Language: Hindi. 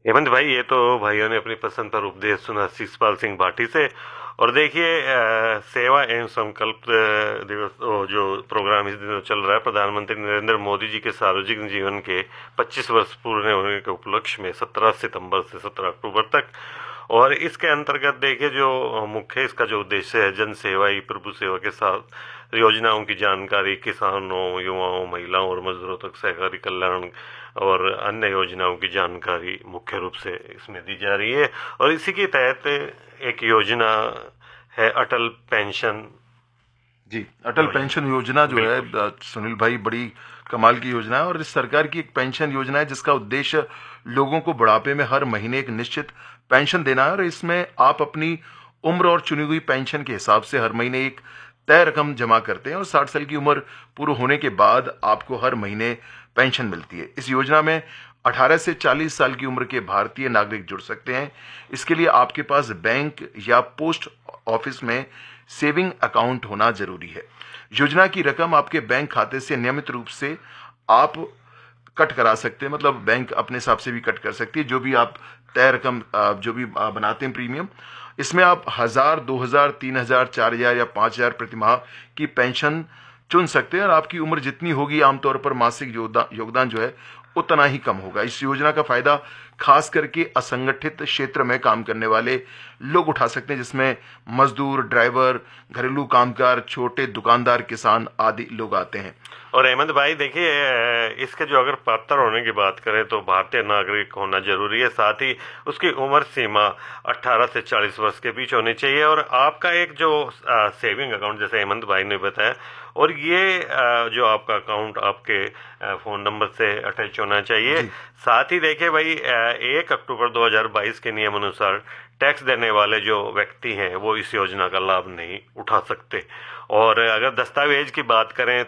हेमंत भाई, ये तो भाइयों ने अपनी पसंद पर उपदेश सुना शिषपाल सिंह भाटी से। और देखिए, सेवा एवं संकल्प दिवस जो प्रोग्राम इस दिनों चल रहा है, प्रधानमंत्री नरेंद्र मोदी जी के सार्वजनिक जीवन के 25 वर्ष पूरे होने के उपलक्ष्य में 17 सितंबर से 17 अक्टूबर तक। और इसके अंतर्गत देखिए, जो मुख्य इसका जो उद्देश्य है, जन सेवा ही प्रभु सेवा के साथ योजनाओं की जानकारी किसानों, युवाओं, महिलाओं और मजदूरों तक सहकारी कल्याण और अन्य योजनाओं की जानकारी मुख्य रूप से इसमें दी जा रही है। और इसी के तहत एक योजना है अटल पेंशन। जी, अटल पेंशन योजना जो है बिल्कुल। सुनील भाई, बड़ी कमाल की योजना है। और इस सरकार की एक पेंशन योजना है जिसका उद्देश्य लोगों को बुढ़ापे में हर महीने एक निश्चित पेंशन देना है। और इसमें आप अपनी उम्र और चुनी हुई पेंशन के हिसाब से हर महीने एक तय रकम जमा करते हैं और 60 साल की उम्र पूरे होने के बाद आपको हर महीने पेंशन मिलती है। इस योजना में 18 से 40 साल की उम्र के भारतीय नागरिक जुड़ सकते हैं। इसके लिए आपके पास बैंक या पोस्ट ऑफिस में सेविंग अकाउंट होना जरूरी है। योजना की रकम आपके बैंक खाते से नियमित रूप से आप कट करा सकते हैं, मतलब बैंक अपने हिसाब से भी कट कर सकती है। जो भी आप तय रकम जो भी बनाते हैं प्रीमियम, इसमें आप 1000, 2000, 3000, 4000 या 5000 प्रतिमाह की पेंशन चुन सकते हैं। और आपकी उम्र जितनी होगी, आमतौर पर मासिक योगदान जो है उतना ही कम होगा। इस योजना का फायदा खास करके असंगठित क्षेत्र में काम करने वाले लोग उठा सकते हैं, जिसमें मजदूर, ड्राइवर, घरेलू कामगार, छोटे दुकानदार, किसान आदि लोग आते हैं। और अहमद भाई देखिए, इसके जो अगर पात्र होने की बात करें तो भारतीय नागरिक होना जरूरी है। साथ ही उसकी उम्र सीमा 18 से 40 वर्ष के बीच होनी चाहिए। और आपका एक जो सेविंग अकाउंट, जैसे हेमंत भाई ने बताया, और ये जो आपका अकाउंट आपके फ़ोन नंबर से अटैच होना चाहिए। जी, साथ ही देखिए भाई, 1 अक्टूबर 2022 के नियम अनुसार टैक्स देने वाले जो व्यक्ति हैं वो इस योजना का लाभ नहीं उठा सकते। और अगर दस्तावेज की बात करें